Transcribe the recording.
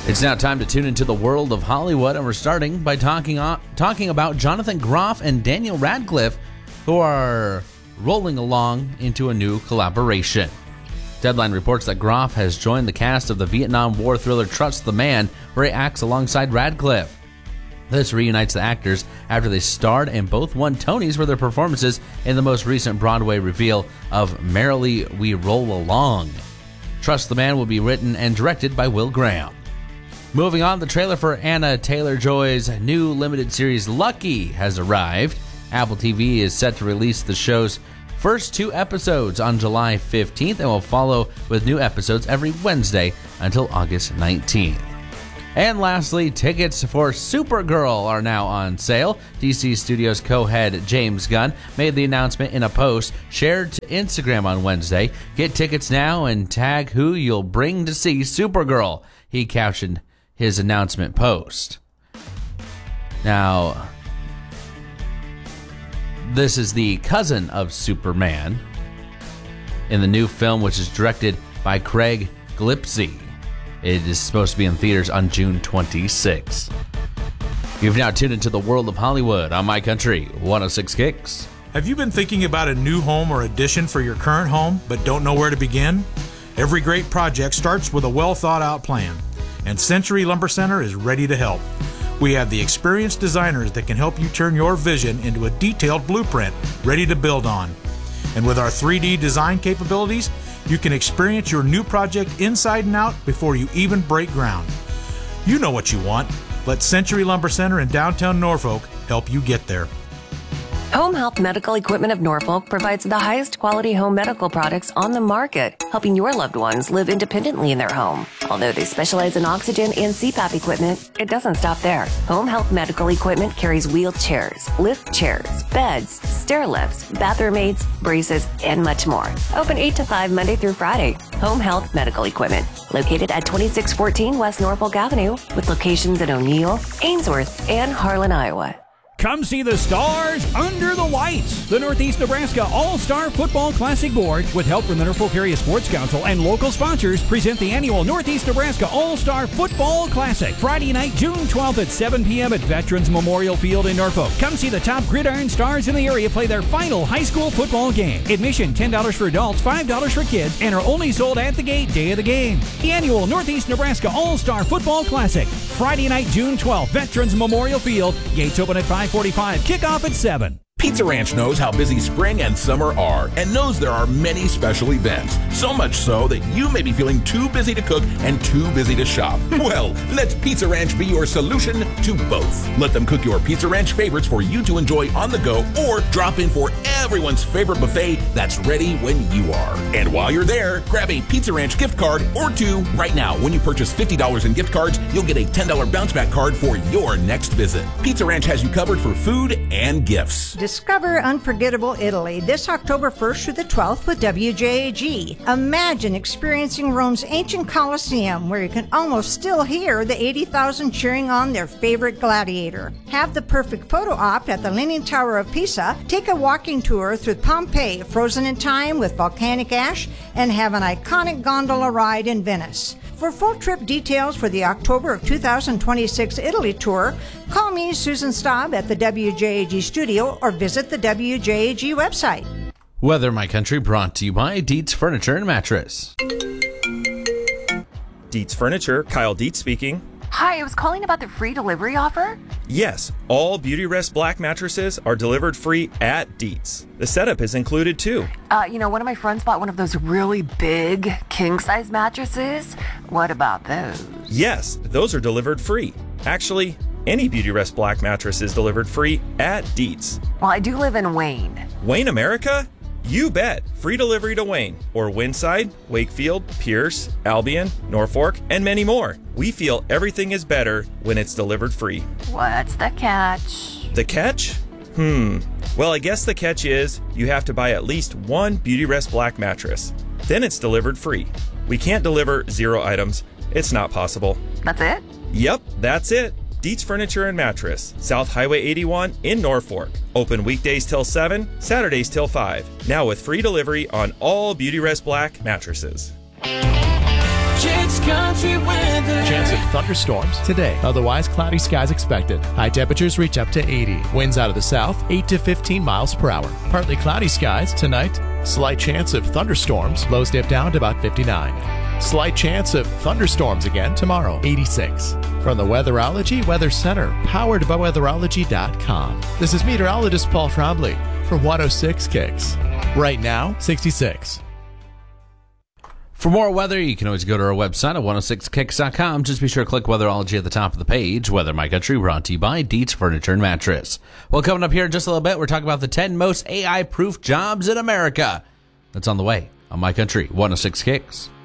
It's now time to tune into the world of Hollywood, and we're starting by talking about Jonathan Groff and Daniel Radcliffe, who are rolling along into a new collaboration. Deadline reports that Groff has joined the cast of the Vietnam War thriller Trust the Man, where he acts alongside Radcliffe. This reunites the actors after they starred and both won Tonys for their performances in the most recent Broadway reveal of Merrily We Roll Along. Trust the Man will be written and directed by Will Graham. Moving on, the trailer for Anna Taylor-Joy's new limited series Lucky has arrived. Apple TV is set to release the show's first 2 episodes on July 15th and will follow with new episodes every Wednesday until August 19th. And lastly, tickets for Supergirl are now on sale. DC Studios co-head James Gunn made the announcement in a post shared to Instagram on Wednesday. Get tickets now and tag who you'll bring to see Supergirl, he captioned his announcement post. Now, this is the cousin of Superman in the new film, which is directed by Craig Gillespie. It is supposed to be in theaters on June 26. You've now tuned into the world of Hollywood on My Country 106 Kicks. Have you been thinking about a new home or addition for your current home but don't know where to begin? Every great project starts with a well-thought-out plan, and Century Lumber Center is ready to help. We have the experienced designers that can help you turn your vision into a detailed blueprint ready to build on. And with our 3D design capabilities, you can experience your new project inside and out before you even break ground. You know what you want. Let Century Lumber Center in downtown Norfolk help you get there. Home Health Medical Equipment of Norfolk provides the highest quality home medical products on the market, helping your loved ones live independently in their home. Although they specialize in oxygen and CPAP equipment, it doesn't stop there. Home Health Medical Equipment carries wheelchairs, lift chairs, beds, stair lifts, bathroom aids, braces, and much more. Open 8 to 5 Monday through Friday. Home Health Medical Equipment, located at 2614 West Norfolk Avenue, with locations in O'Neill, Ainsworth, and Harlan, Iowa. Come see the stars under the lights. The Northeast Nebraska All-Star Football Classic Board, with help from the Norfolk Area Sports Council and local sponsors, present the annual Northeast Nebraska All-Star Football Classic, Friday night, June 12th at 7 p.m. at Veterans Memorial Field in Norfolk. Come see the top gridiron stars in the area play their final high school football game. Admission $10 for adults, $5 for kids, and are only sold at the gate day of the game. The annual Northeast Nebraska All-Star Football Classic, Friday night, June 12th, Veterans Memorial Field. Gates open at 5:45, kickoff at 7. Pizza Ranch knows how busy spring and summer are and knows there are many special events. So much so that you may be feeling too busy to cook and too busy to shop. Well, let Pizza Ranch be your solution to both. Let them cook your Pizza Ranch favorites for you to enjoy on the go, or drop in for everyone's favorite buffet that's ready when you are. And while you're there, grab a Pizza Ranch gift card or 2 right now. When you purchase $50 in gift cards, you'll get a $10 bounce back card for your next visit. Pizza Ranch has you covered for food and gifts. Discover unforgettable Italy this October 1st through the 12th with WJAG. Imagine experiencing Rome's ancient Colosseum, where you can almost still hear the 80,000 cheering on their favorite gladiator. Have the perfect photo op at the Leaning Tower of Pisa, take a walking tour through Pompeii, frozen in time with volcanic ash, and have an iconic gondola ride in Venice. For full trip details for the October of 2026 Italy tour, call me, Susan Staub, at the WJAG studio or visit the WJAG website. Weather, My Country, brought to you by Dietz Furniture and Mattress. Dietz Furniture, Kyle Dietz speaking. Hi, I was calling about the free delivery offer. Yes, all Beautyrest Black mattresses are delivered free at Dietz. The setup is included too. One of my friends bought one of those really big king-size mattresses. What about those? Yes, those are delivered free. Actually, any Beautyrest Black mattress is delivered free at Dietz. Well, I do live in Wayne. Wayne, America? You bet. Free delivery to Wayne, or Winside, Wakefield, Pierce, Albion, Norfolk, and many more. We feel everything is better when it's delivered free. What's the catch? The catch? Well, I guess the catch is you have to buy at least one Beautyrest Black mattress. Then it's delivered free. We can't deliver 0 items. It's not possible. That's it? Yep, that's it. Dietz Furniture and Mattress, South Highway 81 in Norfolk. Open weekdays till 7, Saturdays till 5. Now with free delivery on all Beautyrest Black mattresses. Jake's Country Weather. Chance of thunderstorms today. Otherwise, cloudy skies expected. High temperatures reach up to 80. Winds out of the south, 8 to 15 miles per hour. Partly cloudy skies tonight. Slight chance of thunderstorms. Lows dip down to about 59. Slight chance of thunderstorms again tomorrow, 86. From the Weatherology Weather Center, powered by weatherology.com. This is meteorologist Paul Trombley for 106 Kicks. Right now, 66. For more weather, you can always go to our website at 106kicks.com. Just be sure to click Weatherology at the top of the page. Weather My Country, brought to you by Dietz Furniture and Mattress. Well, coming up here in just a little bit, we're talking about the 10 most AI-proof jobs in America. That's on the way on My Country 106 Kicks.